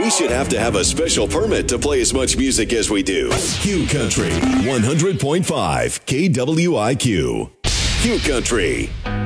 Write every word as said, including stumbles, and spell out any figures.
we should have to have a special permit to play as much music as we do. Q Country, one hundred point five K W I Q. Q Country.